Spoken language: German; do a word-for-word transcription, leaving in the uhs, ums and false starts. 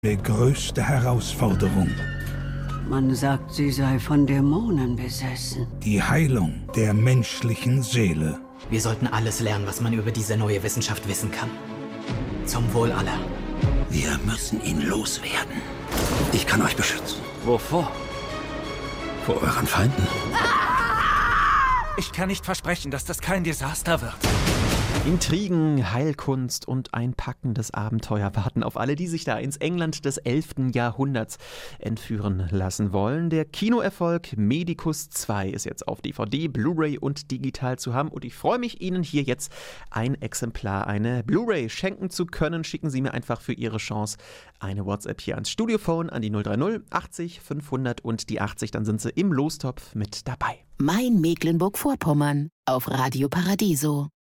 Die größte Herausforderung. Man sagt, sie sei von Dämonen besessen. Die Heilung der menschlichen Seele. Wir sollten alles lernen, was man über diese neue Wissenschaft wissen kann. Zum Wohl aller. Wir müssen ihn loswerden. Ich kann euch beschützen. Wovor? Vor euren Feinden. Ich kann nicht versprechen, dass das kein Desaster wird. Intrigen, Heilkunst und ein packendes Abenteuer warten auf alle, die sich da ins England des elften Jahrhunderts entführen lassen wollen. Der Kinoerfolg Medicus zwei ist jetzt auf D V D, Blu-ray und digital zu haben. Und ich freue mich, Ihnen hier jetzt ein Exemplar, eine Blu-ray schenken zu können. Schicken Sie mir einfach für Ihre Chance eine WhatsApp hier ans Studiophone an die null drei null achtzig fünfhundert und die achtzig. Dann sind Sie im Lostopf mit dabei. Mein Mecklenburg-Vorpommern auf Radio Paradiso.